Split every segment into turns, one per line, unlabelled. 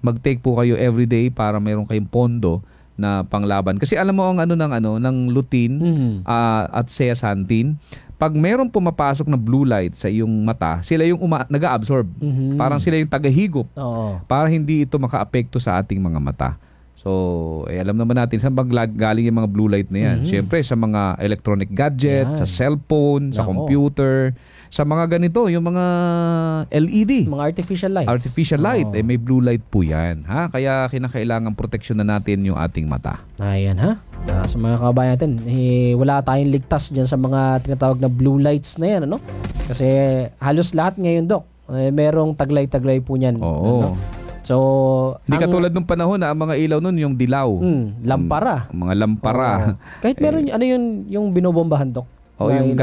mag-take po kayo everyday para meron kayong pondo na panglaban. Kasi alam mo ang ng lutein at zeaxanthin, pag meron pumapasok na blue light sa iyong mata, sila yung nag-a-absorb. Parang sila yung tagahigop. Para hindi ito maka-apekto sa ating mga mata. So, alam naman natin saan galing yung mga blue light na yan. Siyempre, sa mga electronic gadget, sa cellphone, sa computer, sa mga ganito, yung mga LED.
Mga artificial lights.
Artificial light. May blue light po yan. Kaya kinakailangan proteksyon na natin yung ating mata.
Ayan sa mga kabayan natin, wala tayong ligtas dyan sa mga tinatawag na blue lights na yan. Kasi halos lahat ngayon, Doc, merong taglay-taglay po niyan.
Oo.
So,
hindi katulad nung panahon na ang mga ilaw nun yung dilaw.
Lampara.
Mga lampara.
Kahit meron, yung binobombahan, Doc?
Yung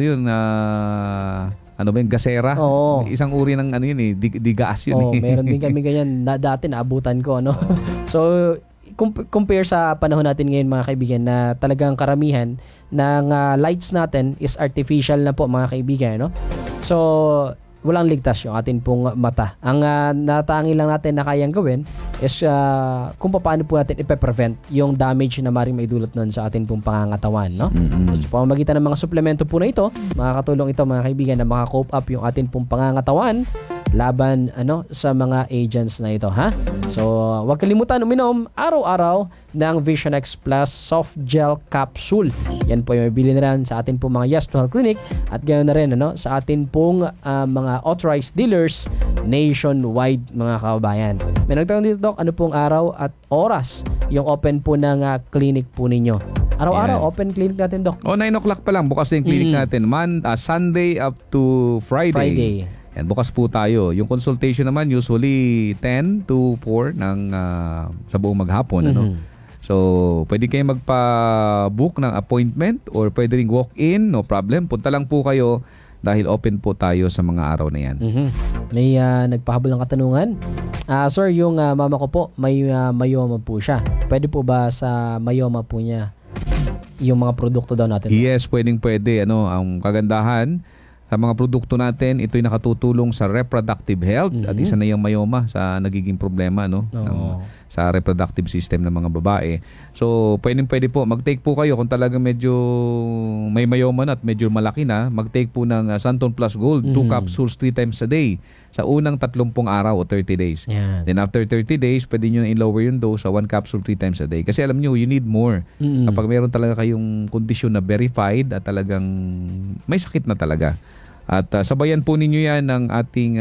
gasera?
Oo.
Isang uri ng di gas yun.
Meron din kami ganyan na dati naabutan ko. So, compare sa panahon natin ngayon, mga kaibigan, na talagang karamihan ng lights natin is artificial na po, mga kaibigan. So, walang ligtas yung atin pong mata. Ang natangi lang natin na kayang gawin is kung paano po natin ipe-prevent yung damage na maring maidulot nun sa atin pong pangangatawan. So, pamamagitan ng mga suplemento po na ito, makakatulong ito, mga kaibigan, na maka-cope up yung atin pong pangangatawan laban sa mga agents na ito. So, huwag kalimutan uminom araw-araw ng Vision X Plus Soft Gel Capsule. Yan po yung mabili na rin sa atin pong mga Yes to Health Clinic at ganoon na rin sa atin pong mga authorized dealers nationwide, mga kababayan. May nagtanong dito, Doc, ano pong araw at oras yung open po ng clinic po ninyo? Araw-araw, open clinic natin, Doc.
9 o'clock pa lang, bukas yung clinic natin. Sunday up to Friday. Yan, bukas po tayo. Yung consultation naman usually 10 to 4 sa buong maghapon. So, pwede kayo magpa-book ng appointment or pwede ring walk-in, no problem. Punta lang po kayo dahil open po tayo sa mga araw na yan.
May nagpahabol ng katanungan. Sir, yung mama ko po, may myoma po siya. Pwede po ba sa myoma po niya yung mga produkto daw natin?
Yes, pwede. Ang kagandahan sa mga produkto natin, ito'y nakatutulong sa reproductive health at isa na yung myoma sa nagiging problema sa reproductive system ng mga babae. So, pwede po. Mag-take po kayo kung talagang medyo may myoma na at medyo malaki na, mag-take po ng Santon Plus Gold, 2 capsules 3 times a day sa unang 30 araw o 30 days.
Yeah.
Then after 30 days, pwede nyo i-lower yung dose sa 1 capsule 3 times a day. Kasi alam nyo, you need more. Kapag meron talaga kayong kondisyon na verified at talagang may sakit na talaga. At sabayan po ninyo yan ng ating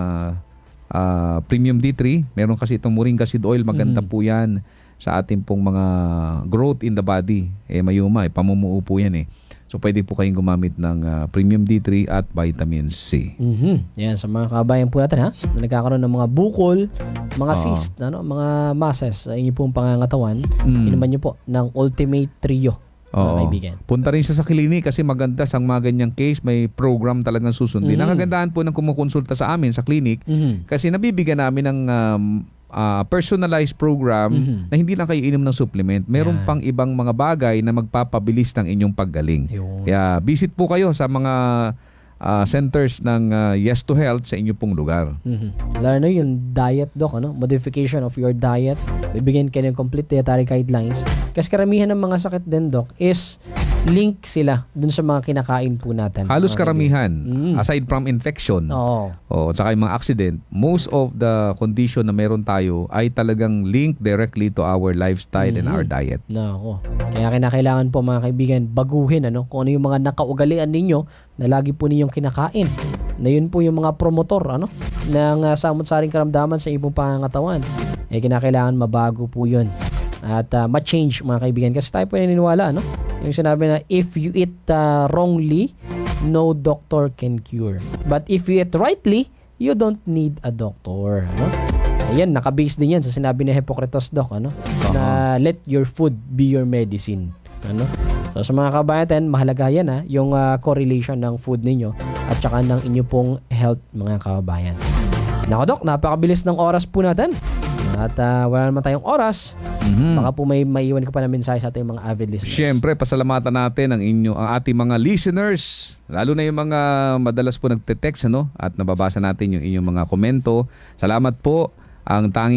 Premium D3. Meron kasi itong Moringa Seed Oil. Maganda po yan sa ating pong mga growth in the body. Mayuma, pamumuo po yan . So pwede po kayong gumamit ng Premium D3 at Vitamin C.
Yan, sa mga kabayan po natin na nagkakaroon ng mga bukol, mga cyst, mga masses sa inyo pong pangangatawan. Inuman nyo po ng Ultimate Trio.
Punta rin siya sa klinik kasi maganda sa mga ganyang case, may program talagang susundin. Nakagandahan po ng kumukonsulta sa amin sa klinik kasi nabibigyan namin ng personalized program na hindi lang kayo inom ng supplement. Meron pang ibang mga bagay na magpapabilis ng inyong paggaling. Kaya visit po kayo sa mga centers ng Yes to Health sa inyo pong lugar.
Lalo na yung diet, Doc, modification of your diet. Bibigyan kayo ng complete dietary guidelines. Kasi karamihan ng mga sakit din, Doc, is link sila dun sa mga kinakain po natin.
Halos karamihan, aside from infection, saka yung mga accident, most of the condition na meron tayo ay talagang linked directly to our lifestyle and our diet.
Kaya kinakailangan po, mga kaibigan, baguhin kung ano yung mga nakaugalian ninyo na lagi po ninyong kinakain. Na yun po yung mga promotor ng samot-saring karamdaman sa ibong pangangatawan. Kinakailangan mabago po yun. At ma-change, mga kaibigan. Kasi tayo po naniniwala, yung sinabi na if you eat wrongly, no doctor can cure. But if you eat rightly, you don't need a doctor. Ayan, nakabase din yan sa sinabi ni Hippocrates, Doc, na let your food be your medicine. So sa mga kabayan, mahalaga yan yung correlation ng food ninyo at saka ng inyo pong health, mga kabayan. Nako, Doc, napakabilis ng oras po natin. At wala naman tayong oras. Baka po may maiwan ka pa na mensahe sa ating mga avid listeners.
Siyempre, pasalamatan natin ang ating mga listeners, lalo na yung mga madalas po nagte-text at nababasa natin yung inyong mga komento. Salamat po. Ang tanging